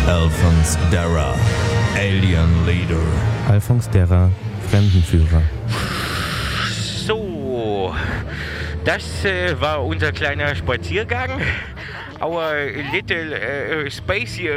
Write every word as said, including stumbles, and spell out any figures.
Alphonse Darra, Alien Leader. Alphonse Darra, Fremdenführer. So, das äh, war unser kleiner Spaziergang. Our little äh, space here.